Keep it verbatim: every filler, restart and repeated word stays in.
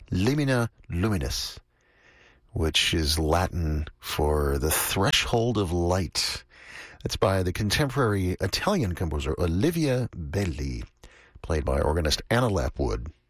Limina Luminis, which is Latin for the threshold of light. It's by the contemporary Italian composer Olivia Belli, played by organist Anna Lapwood.